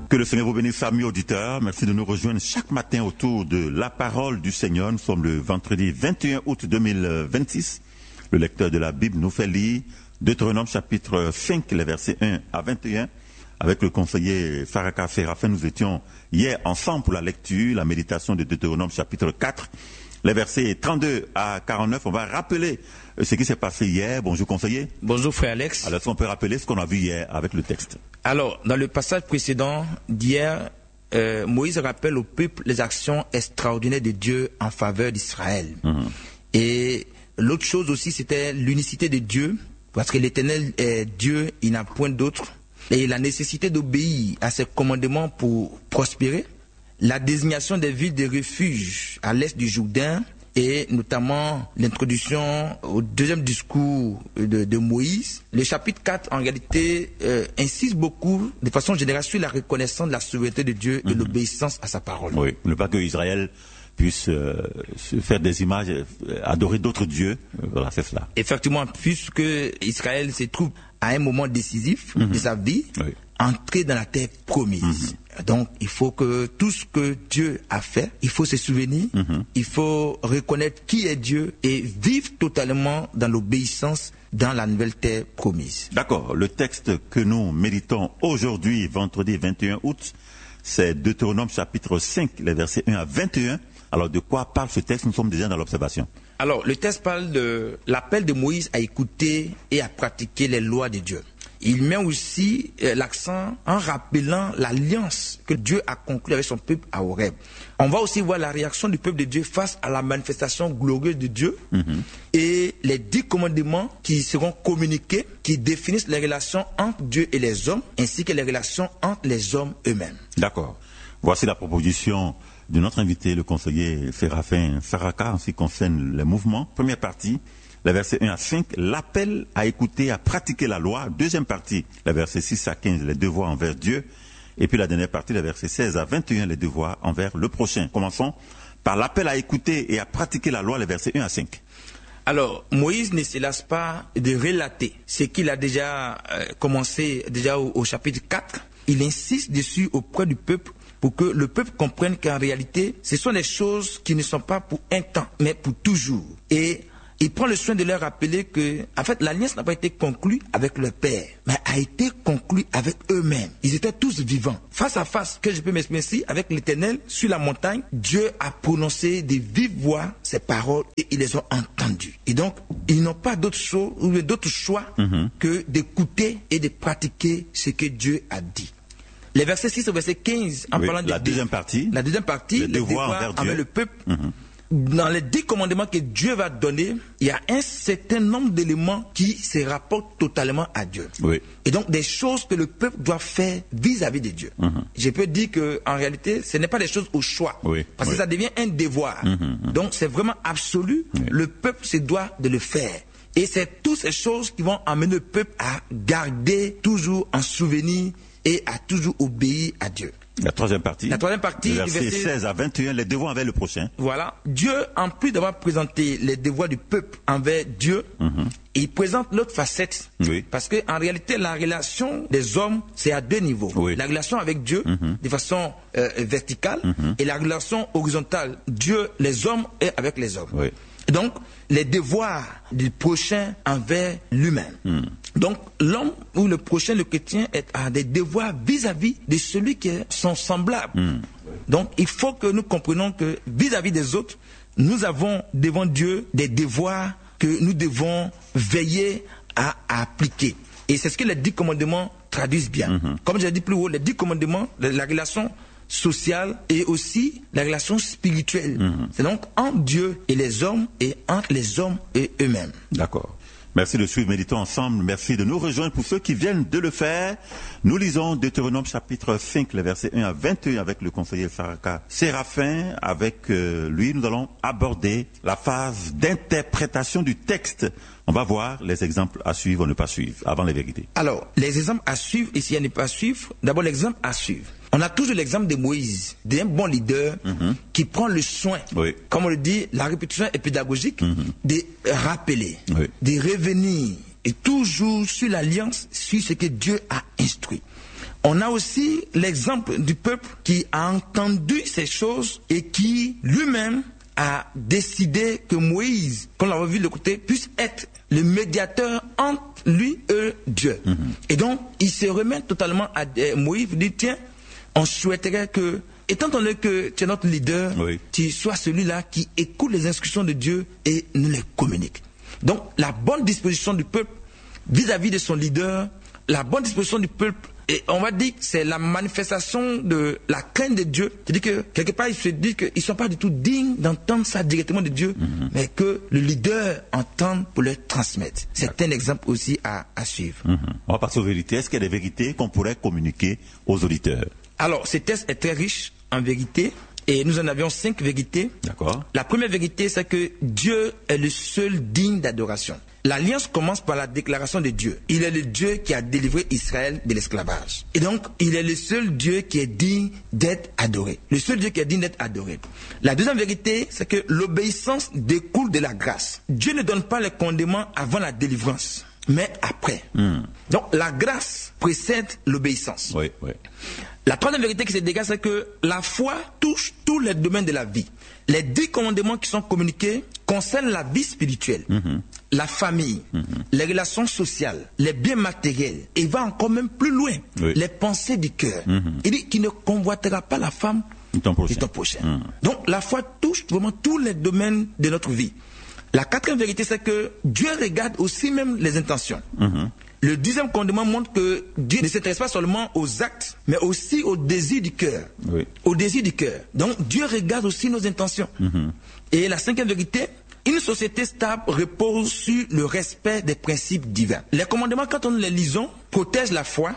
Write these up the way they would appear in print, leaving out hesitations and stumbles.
Que le Seigneur vous bénisse, amis auditeurs. Merci de nous rejoindre chaque matin autour de la parole du Seigneur. Nous sommes le vendredi 21 août 2026. Le lecteur de la Bible nous fait lire Deutéronome chapitre 5, les versets 1 à 21. Avec le conseiller Faraka Séraphin, nous étions hier ensemble pour la lecture, la méditation de Deutéronome chapitre 4. Les versets 32 à 49, on va rappeler ce qui s'est passé hier. Bonjour conseiller. Bonjour frère Alex. Alors, est-ce qu'on peut rappeler ce qu'on a vu hier avec le texte? Alors, dans le passage précédent d'hier, Moïse rappelle au peuple les actions extraordinaires de Dieu en faveur d'Israël. Et l'autre chose aussi, c'était l'unicité de Dieu, parce que l'Éternel est Dieu, il n'a point d'autre. Et la nécessité d'obéir à ses commandements pour prospérer. La désignation des villes de refuge à l'est du Jourdain et notamment l'introduction au deuxième discours de Moïse. Le chapitre 4, en réalité, insiste beaucoup, de façon générale, sur la reconnaissance de la souveraineté de Dieu et l'obéissance à sa parole. Oui, ne pas que Israël puisse se faire des images, adorer d'autres dieux. Voilà, c'est cela. Effectivement, puisque Israël se trouve à un moment décisif de sa vie, entrer dans la terre promise. Donc, il faut que tout ce que Dieu a fait, il faut se souvenir, il faut reconnaître qui est Dieu et vivre totalement dans l'obéissance dans la nouvelle terre promise. D'accord. Le texte que nous méditons aujourd'hui, vendredi 21 août, c'est Deutéronome chapitre 5, les versets 1 à 21. Alors, de quoi parle ce texte? Nous sommes déjà dans l'observation. Alors, le texte parle de l'appel de Moïse à écouter et à pratiquer les lois de Dieu. Il met aussi l'accent en rappelant l'alliance que Dieu a conclue avec son peuple à Horeb. On va aussi voir la réaction du peuple de Dieu face à la manifestation glorieuse de Dieu et les 10 commandements qui seront communiqués, qui définissent les relations entre Dieu et les hommes, ainsi que les relations entre les hommes eux-mêmes. D'accord. Voici la proposition de notre invité, le conseiller Séraphin Saraka, en ce qui concerne les mouvements. Première partie, les versets 1 à 5, l'appel à écouter, à pratiquer la loi. Deuxième partie, les versets 6 à 15, les devoirs envers Dieu. Et puis la dernière partie, les versets 16 à 21, les devoirs envers le prochain. Commençons par l'appel à écouter et à pratiquer la loi, les versets 1 à 5. Alors, Moïse ne se lasse pas de relater ce qu'il a déjà commencé déjà au chapitre 4. Il insiste dessus auprès du peuple pour que le peuple comprenne qu'en réalité, ce sont des choses qui ne sont pas pour un temps, mais pour toujours. Et il prend le soin de leur rappeler que, en fait, l'alliance n'a pas été conclue avec leur père, mais a été conclue avec eux-mêmes. Ils étaient tous vivants. Face à face, que je peux m'exprimer ici, avec l'Éternel, sur la montagne, Dieu a prononcé de vive voix ses paroles et ils les ont entendues. Et donc, ils n'ont pas d'autre chose, ou d'autre choix que d'écouter et de pratiquer ce que Dieu a dit. Les versets 6 au verset 15, en parlant de la deuxième partie, les devoirs envers le peuple. Dans les 10 commandements que Dieu va donner, il y a un certain nombre d'éléments qui se rapportent totalement à Dieu. Et donc des choses que le peuple doit faire vis-à-vis de Dieu. Je peux dire que en réalité, ce n'est pas des choses au choix, parce que ça devient un devoir. Donc c'est vraiment absolu. Le peuple se doit de le faire. Et c'est toutes ces choses qui vont amener le peuple à garder toujours en souvenir et à toujours obéir à Dieu. La troisième partie, verset 16 à 21, les devoirs envers le prochain. Voilà. Dieu, en plus d'avoir présenté les devoirs du peuple envers Dieu, il présente l'autre facette. Parce qu'en réalité, la relation des hommes, c'est à 2 niveaux. La relation avec Dieu, de façon verticale, et la relation horizontale, Dieu, les hommes et avec les hommes. Donc, les devoirs du prochain envers lui-même. Donc, l'homme ou le prochain, le chrétien, a des devoirs vis-à-vis de celui qui est son semblable. Donc, il faut que nous comprenions que vis-à-vis des autres, nous avons devant Dieu des devoirs que nous devons veiller à appliquer. Et c'est ce que les 10 commandements traduisent bien. Comme j'ai dit plus haut, les 10 commandements, la relation sociale et aussi la relation spirituelle. C'est donc entre Dieu et les hommes et entre les hommes et eux-mêmes. D'accord. Merci de suivre Méditons ensemble. Merci de nous rejoindre. Pour ceux qui viennent de le faire, nous lisons Deutéronome chapitre 5, les versets 1 à 21 avec le conseiller Faraka Séraphin. Avec lui, nous allons aborder la phase d'interprétation du texte. On va voir les exemples à suivre ou ne pas suivre, avant les vérités. Alors, les exemples à suivre et s'il y a ne pas suivre, d'abord l'exemple à suivre. On a toujours l'exemple de Moïse, d'un bon leader qui prend le soin, comme on le dit, la répétition est pédagogique, de rappeler, de revenir, et toujours sur l'alliance, sur ce que Dieu a instruit. On a aussi l'exemple du peuple qui a entendu ces choses et qui lui-même a décidé que Moïse, comme on l'a vu de côté, puisse être le médiateur entre lui et Dieu. Et donc, il se remet totalement à Moïse, il dit, tiens, on souhaiterait que, étant donné que tu es notre leader, tu sois celui-là qui écoute les instructions de Dieu et nous les communique. Donc, la bonne disposition du peuple vis-à-vis de son leader, la bonne disposition du peuple, et on va dire que c'est la manifestation de la crainte de Dieu. C'est-à-dire que quelque part, il se dit qu'ils ne sont pas du tout dignes d'entendre ça directement de Dieu, mais que le leader entende pour leur transmettre. C'est un exemple aussi à suivre. On va passer aux vérités. Est-ce qu'il y a des vérités qu'on pourrait communiquer aux auditeurs? Alors, ce texte est très riche en vérité. Et nous en avions 5 vérités. D'accord. La première vérité, c'est que Dieu est le seul digne d'adoration. L'alliance commence par la déclaration de Dieu. Il est le Dieu qui a délivré Israël de l'esclavage. Et donc, il est le seul Dieu qui est digne d'être adoré. Le seul Dieu qui est digne d'être adoré. La deuxième vérité, c'est que l'obéissance découle de la grâce. Dieu ne donne pas les commandements avant la délivrance, mais après. Donc, la grâce précède l'obéissance. Oui, oui. La troisième vérité qui se dégage, c'est que la foi touche tous les domaines de la vie. Les 10 commandements qui sont communiqués concernent la vie spirituelle, la famille, les relations sociales, les biens matériels, et va encore même plus loin, les pensées du cœur. Il dit qu'il ne convoitera pas la femme de ton prochain. Donc la foi touche vraiment tous les domaines de notre vie. La quatrième vérité, c'est que Dieu regarde aussi même les intentions. Le 10e commandement montre que Dieu ne s'intéresse pas seulement aux actes, mais aussi au désir du cœur. Au désir du cœur. Donc Dieu regarde aussi nos intentions. Et la 5e vérité, une société stable repose sur le respect des principes divins. Les commandements, quand nous les lisons, protègent la foi,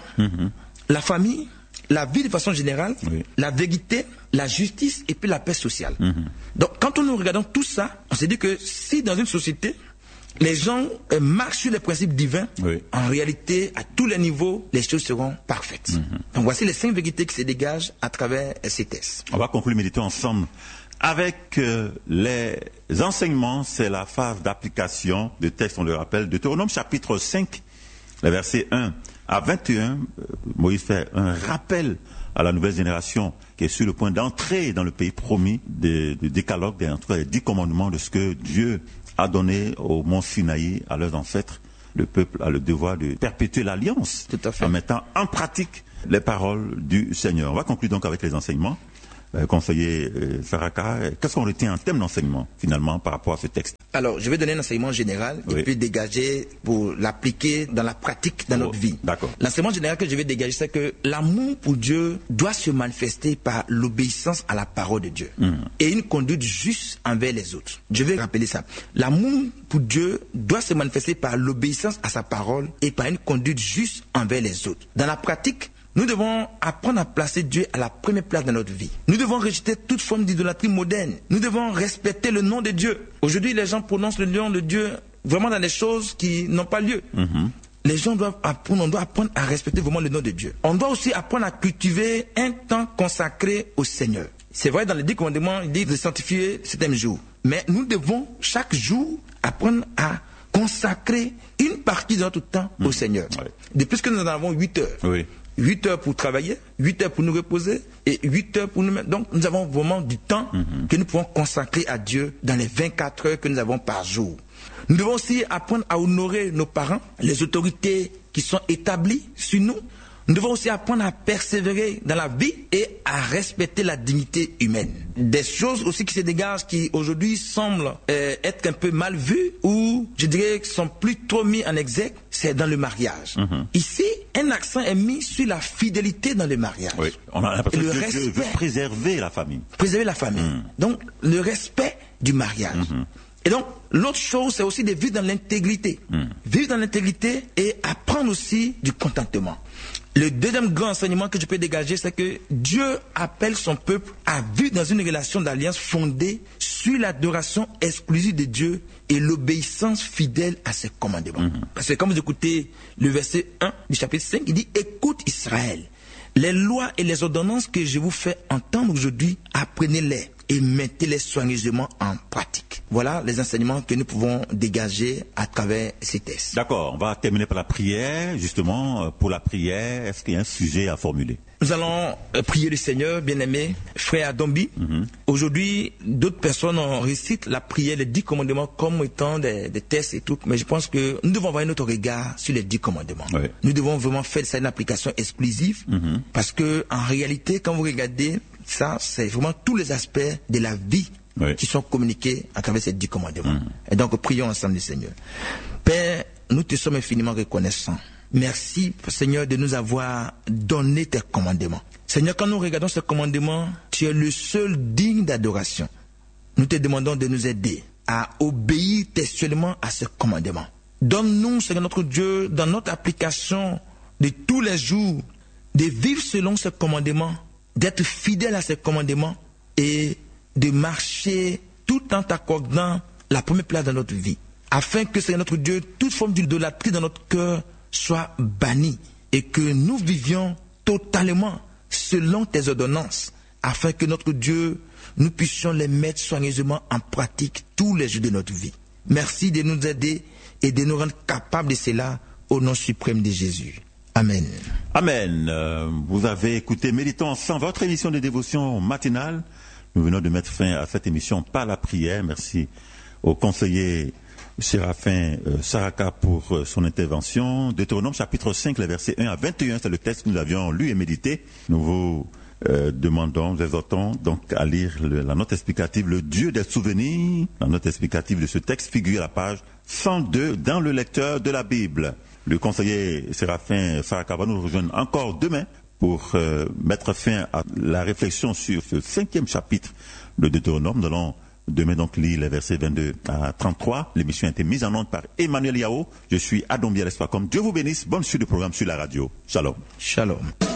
la famille, la vie de façon générale, la vérité, la justice et puis la paix sociale. Donc quand nous regardons tout ça, on se dit que si dans une société, les gens marchent sur les principes divins, en réalité, à tous les niveaux, les choses seront parfaites. Donc voici les 5 vérités qui se dégagent à travers ces textes. On va conclure, méditer ensemble. Avec les enseignements, c'est la phase d'application de texte, on le rappelle, Deutéronome chapitre 5, les versets 1 à 21, Moïse fait un rappel à la nouvelle génération qui est sur le point d'entrer dans le pays promis du décalogue, en tout cas des 10 commandements de ce que Dieu a donné au mont Sinaï à leurs ancêtres. Le peuple a le devoir de perpétuer l'alliance en mettant en pratique les paroles du Seigneur. On va conclure donc avec les enseignements. Conseiller Saraka, qu'est-ce qu'on retient en termes d'enseignement finalement par rapport à ce texte? Alors, je vais donner un enseignement général et puis dégager pour l'appliquer dans la pratique dans notre vie. D'accord. L'enseignement général que je vais dégager, c'est que l'amour pour Dieu doit se manifester par l'obéissance à la parole de Dieu et une conduite juste envers les autres. Je vais rappeler ça. L'amour pour Dieu doit se manifester par l'obéissance à sa parole et par une conduite juste envers les autres. Dans la pratique, nous devons apprendre à placer Dieu à la première place dans notre vie. Nous devons rejeter toute forme d'idolâtrie moderne. Nous devons respecter le nom de Dieu. Aujourd'hui, les gens prononcent le nom de Dieu vraiment dans des choses qui n'ont pas lieu. Les gens doivent apprendre, on doit apprendre à respecter vraiment le nom de Dieu. On doit aussi apprendre à cultiver un temps consacré au Seigneur. C'est vrai, dans les 10 commandements, il dit de sanctifier certains jours. Mais nous devons chaque jour apprendre à consacrer une partie de notre temps au Seigneur. De plus que nous en avons 8 heures. 8 heures pour travailler, 8 heures pour nous reposer et 8 heures pour nous mettre. Donc nous avons vraiment du temps que nous pouvons consacrer à Dieu dans les 24 heures que nous avons par jour. Nous devons aussi apprendre à honorer nos parents, les autorités qui sont établies sur nous. Nous devons aussi apprendre à persévérer dans la vie et à respecter la dignité humaine. Des choses aussi qui se dégagent qui aujourd'hui semblent être un peu mal vues ou je dirais qui sont plus trop mis en exergue, c'est dans le mariage. Ici, un accent est mis sur la fidélité dans le mariage. Oui, on a l'impression que Dieu veut préserver la famille. Préserver la famille. Donc, le respect du mariage. Et donc, l'autre chose, c'est aussi de vivre dans l'intégrité. Vivre dans l'intégrité et apprendre aussi du contentement. Le deuxième grand enseignement que je peux dégager, c'est que Dieu appelle son peuple à vivre dans une relation d'alliance fondée sur l'adoration exclusive de Dieu et l'obéissance fidèle à ses commandements. Parce que quand vous écoutez le verset 1 du chapitre 5, il dit « Écoute Israël, les lois et les ordonnances que je vous fais entendre aujourd'hui, apprenez-les et mettez-les soigneusement en pratique. Voilà les enseignements que nous pouvons dégager à travers ces textes. D'accord, on va terminer par la prière. Justement, pour la prière, est-ce qu'il y a un sujet à formuler? Nous allons prier le Seigneur, bien-aimé, frère Adombi. Aujourd'hui, d'autres personnes récitent la prière, les 10 commandements comme étant des textes et tout, mais je pense que nous devons avoir notre regard sur les 10 commandements. Oui. Nous devons vraiment faire ça une application exclusive, parce que en réalité, quand vous regardez ça, c'est vraiment tous les aspects de la vie qui sont communiqués à travers ces 10 commandements. Et donc, prions ensemble le Seigneur. Père, nous te sommes infiniment reconnaissants. Merci, Seigneur, de nous avoir donné tes commandements. Seigneur, quand nous regardons ces commandements, tu es le seul digne d'adoration. Nous te demandons de nous aider à obéir textuellement à ces commandements. Donne-nous, Seigneur notre Dieu, dans notre application de tous les jours, de vivre selon ces commandements, d'être fidèle à ces commandements et de marcher tout en t'accordant la première place dans notre vie. Afin que, Seigneur notre Dieu, toute forme d'idolâtrie dans notre cœur soit banni et que nous vivions totalement selon tes ordonnances, afin que notre Dieu, nous puissions les mettre soigneusement en pratique tous les jours de notre vie. Merci de nous aider et de nous rendre capables de cela au nom suprême de Jésus. Amen. Amen. Vous avez écouté Méditons ensemble, votre émission de dévotion matinale. Nous venons de mettre fin à cette émission par la prière. Merci au conseiller Séraphin Saraka pour son intervention. Deutéronome chapitre 5, les versets 1 à 21, c'est le texte que nous avions lu et médité. Nous vous demandons, nous exhortons donc à lire la note explicative, le Dieu des souvenirs. La note explicative de ce texte figure à la page 102 dans le lecteur de la Bible. Le conseiller Séraphin Saraka va nous rejoindre encore demain pour mettre fin à la réflexion sur ce 5e chapitre de Deutéronome. Nous allons demain donc lire les versets 22 à 33. L'émission a été mise en onde par Emmanuel Yao. Je suis Adombi Alespacom. Dieu vous bénisse. Bonne suite de programme sur la radio. Shalom. Shalom.